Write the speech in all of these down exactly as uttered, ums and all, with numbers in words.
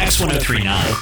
X one oh three point nine.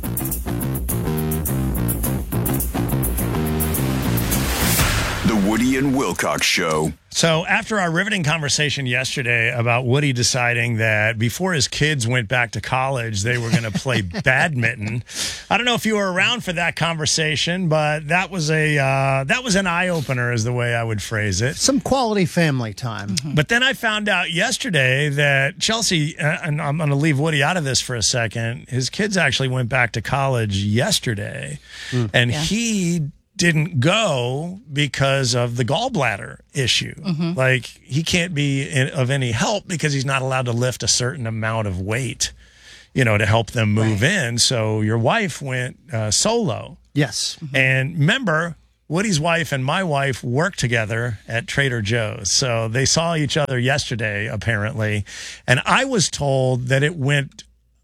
The Woody and Wilcox Show. So after our riveting conversation yesterday about Woody deciding that before his kids went back to college, they were going to play badminton. I don't know if you were around for that conversation, but that was a uh, that was an eye-opener is the way I would phrase it. Some quality family time. Mm-hmm. But then I found out yesterday that Chelsea, uh, and I'm going to leave Woody out of this for a second, his kids actually went back to college yesterday, mm. and yeah. he didn't go because of the gallbladder issue. Mm-hmm. Like, he can't be in, of any help because he's not allowed to lift a certain amount of weight, you know, to help them move right. in. So your wife went uh, solo. Yes. Mm-hmm. And remember, Woody's wife and my wife worked together at Trader Joe's. So they saw each other yesterday, apparently. And I was told that it went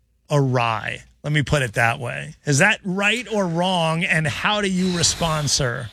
awry. Let me put it that way. Is that right or wrong? And how do you respond, sir?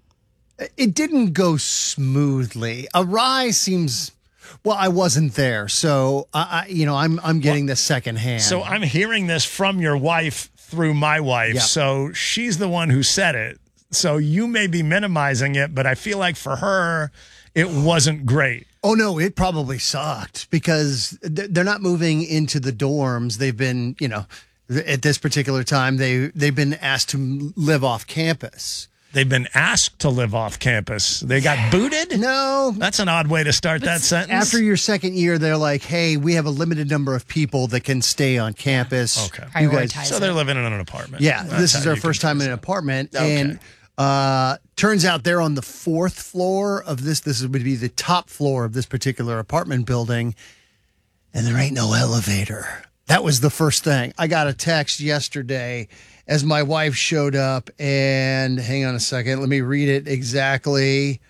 It didn't go smoothly. Awry seems, well, I wasn't there. So, I, I you know, I'm I'm getting well, this secondhand. So I'm hearing this from your wife through my wife. Yep. So she's the one who said it. So you may be minimizing it, but I feel like for her, it wasn't great. Oh, no, it probably sucked because they're not moving into the dorms. They've been, you know, at this particular time, they, they've been asked to live off campus. They've been asked to live off campus. They got booted? No. That's an odd way to start that sentence. After your second year, they're like, hey, we have a limited number of people that can stay on campus. Okay. You guys, so they're living in an apartment. Yeah, That's this is our first time in an apartment. Okay. And uh, turns out they're on the fourth floor of this. This would be the top floor of this particular apartment building. And there ain't no elevator. That was the first thing. I got a text yesterday as my wife showed up, and hang on a second. Let me read it exactly.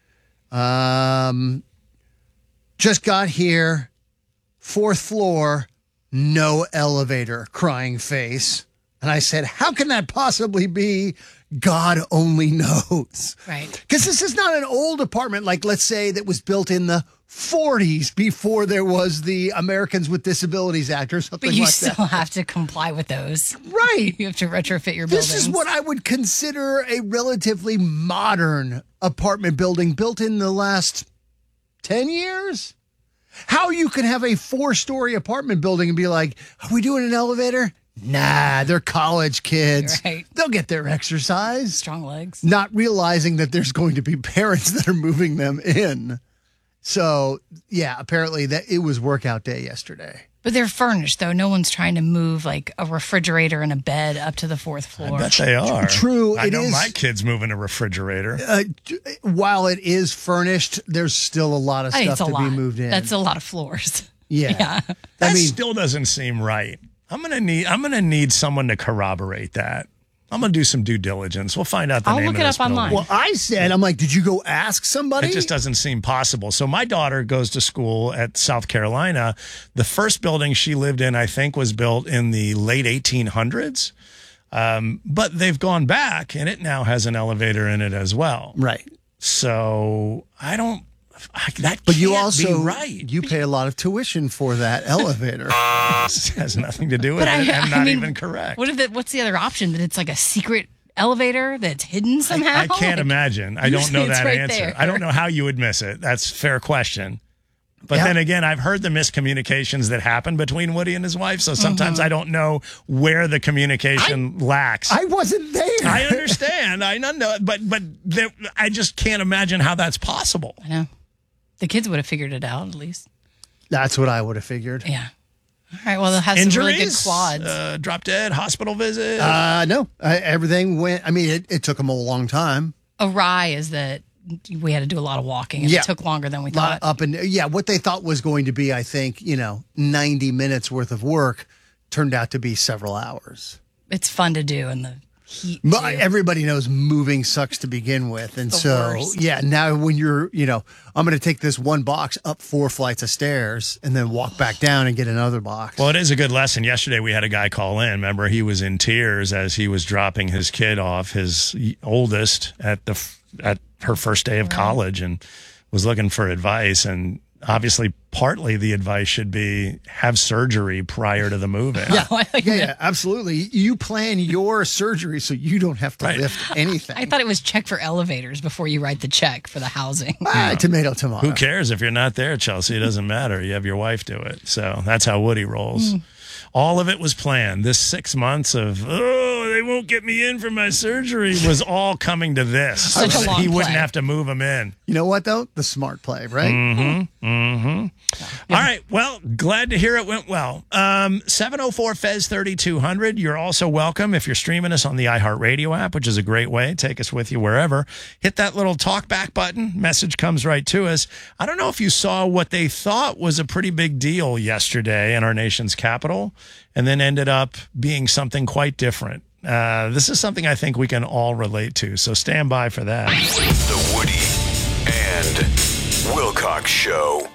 Um, just got here, fourth floor, no elevator, crying face. And I said, how can that possibly be? God only knows. Right. Because this is not an old apartment, like, let's say, that was built in the forties before there was the Americans with Disabilities Act or something like that. But you still have to comply with those. Right. You have to retrofit your buildings. This is what I would consider a relatively modern apartment building built in the last ten years. How you can have a four-story apartment building and be like, are we doing an elevator? Nah, they're college kids. Right. They'll get their exercise. Strong legs. Not realizing that there's going to be parents that are moving them in. So, yeah, apparently that it was workout day yesterday. But they're furnished, though. No one's trying to move like a refrigerator and a bed up to the fourth floor. I bet they are. True. I it know is, my kid's moving a refrigerator. Uh, while it is furnished, there's still a lot of I think stuff it's a to lot. be moved in. That's a lot of floors. Yeah. yeah. That I mean, still doesn't seem right. I'm gonna need. I'm gonna need someone to corroborate that. I'm gonna do some due diligence. We'll find out the I'll name look of it this up online. building. Well, I said, I'm like, did you go ask somebody? It just doesn't seem possible. So my daughter goes to school at South Carolina. The first building she lived in, I think, was built in the late eighteen hundreds. Um, but they've gone back, and it now has an elevator in it as well. Right. So I don't. That but you can't also be right. You pay a lot of tuition for that elevator. This has nothing to do with But it. I- I'm I not mean, even correct. What if it, what's the other option? That it's like a secret elevator that's hidden somehow? I, I can't Like, imagine. I don't know usually it's that right answer. there. I don't know how you would miss it. That's a fair question. But Yeah. then again, I've heard the miscommunications that happen between Woody and his wife. So sometimes Mm-hmm. I don't know where the communication lacks. I wasn't there. I understand. I know, but but there, I just can't imagine how that's possible. I know. The kids would have figured it out, at least. That's what I would have figured. Yeah. All right. Well, they'll have some Injuries, really good quads. uh, drop dead, hospital visit. Uh, no, I, everything went. I mean, it, it took them a long time. Awry is that we had to do a lot of walking. And Yeah. It took longer than we Lot thought. up and yeah, what they thought was going to be, I think, you know, ninety minutes worth of work turned out to be several hours. It's fun to do in the heat. But too. everybody knows moving sucks to begin with. And The so, worst. yeah, now when you're, you know, I'm going to take this one box up four flights of stairs and then walk back down and get another box. Well, it is a good lesson. Yesterday, we had a guy call in. Remember, he was in tears as he was dropping his kid off, his oldest, at the at her first day of college, and was looking for advice. And obviously partly the advice should be have surgery prior to the move-in. Yeah, yeah, yeah, absolutely. You plan your surgery so you don't have to Right. lift anything. I thought it was check for elevators before you write the check for the housing. Ah, tomato, tomato. Who cares if you're not there, Chelsea? It doesn't matter. You have your wife do it. So that's how Woody rolls. Mm. All of it was planned. This six months of, oh, they won't get me in for my surgery was all coming to this. Such a long He wouldn't play. have to move him in. You know what, though? The smart play, right? Mm-hmm. Mm-hmm. All right. Well, glad to hear it went well. Um, seven oh four Fez thirty-two hundred. You're also welcome if you're streaming us on the iHeartRadio app, which is a great way. Take us with you wherever. Hit that little talk back button. Message comes right to us. I don't know if you saw what they thought was a pretty big deal yesterday in our nation's capital and then ended up being something quite different. Uh, this is something I think we can all relate to. So stand by for that. The Woody and Wilcox Show.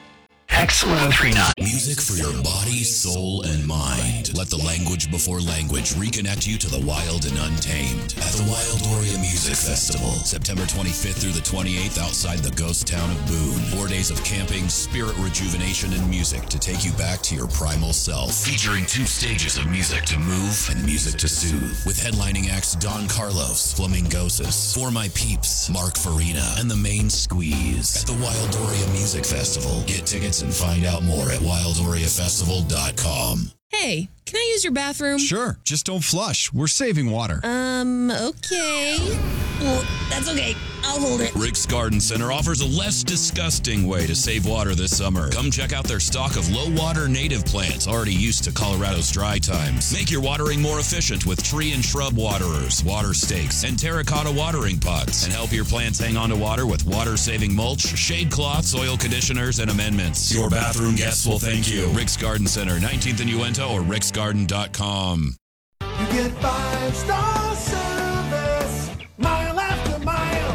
X ten thirty-nine. Music for your body, soul, and mind. Let the language before language reconnect you to the wild and untamed at the Wildoria Music Festival, September twenty-fifth through the twenty-eighth outside the ghost town of Boone. Four days of camping, spirit rejuvenation, and music to take you back to your primal self. Featuring two stages of music to move and music to soothe. With headlining acts Don Carlos, Flamingosis, For My Peeps, Mark Farina, and The Main Squeeze. At the Wildoria Music Festival. Get tickets and find out more at wildoria festival dot com. Hey, can I use your bathroom? Sure, just don't flush. We're saving water. Um, okay. Well, that's okay. I'll hold it. Rick's Garden Center offers a less disgusting way to save water this summer. Come check out their stock of low-water native plants already used to Colorado's dry times. Make your watering more efficient with tree and shrub waterers, water stakes, and terracotta watering pots. And help your plants hang on to water with water-saving mulch, shade cloths, soil conditioners, and amendments. Your bathroom guests will thank you. Rick's Garden Center, nineteenth and Uinta, or ricks garden dot com. You get five-star service, mile after mile.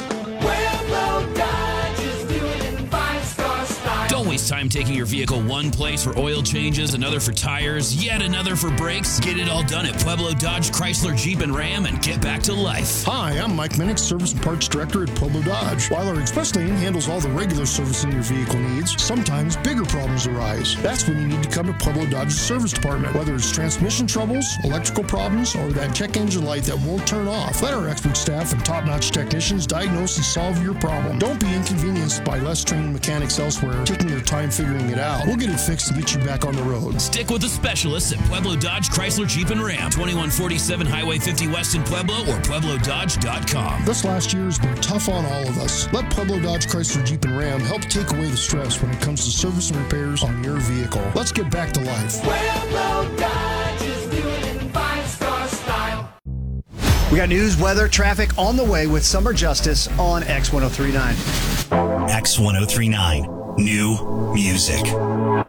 Pueblo Dodge is doing it in five-star style. Don't waste time taking your vehicle one place for oil changes, another for tires, yet another for brakes. Get it all done at Pueblo Dodge, Chrysler, Jeep, and Ram and get back to life. Hi, I'm Mike Minnick, Service and Parts Director at Pueblo Dodge. While our Express Lane handles all the regular servicing your vehicle needs, sometimes bigger problems arise. That's when you need to come to Pueblo Dodge's Service Department. Whether it's transmission troubles, electrical problems, or that check engine light that won't turn off, let our expert staff and top-notch technicians diagnose and solve your problem. Don't be inconvenienced by less trained mechanics elsewhere taking their time figuring it out. We'll get it fixed and get you back on the road. Stick with the specialists at Pueblo Dodge, Chrysler, Jeep, and Ram. twenty-one forty-seven Highway fifty West in Pueblo or pueblo dodge dot com. This last year has been tough on all of us. Let Pueblo Dodge, Chrysler, Jeep, and Ram help take away the stress when it comes to service and repairs on your vehicle. Let's get back to life. Pueblo Dodge is doing it in five-star style. We got news, weather, traffic on the way with Summer Justice on X ten thirty-nine. X ten thirty-nine. New music.